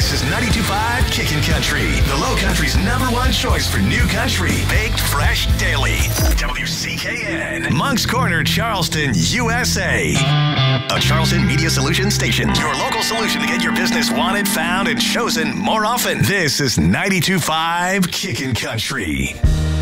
This is 92.5 Kickin' Country, the Low Country's #1 choice for new country, baked fresh daily. WCKN, Moncks Corner, Charleston, USA. A Charleston Media Solutions station, your local solution to get your business wanted, found, and chosen more often. This is 92.5 Kickin' Country.